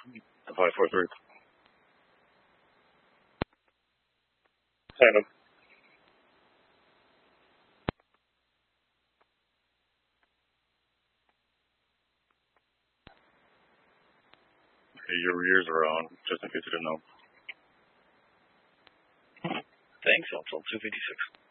The 543. Tandem. Okay, your rears are on, just in case you didn't know. Thanks, Hotel 256.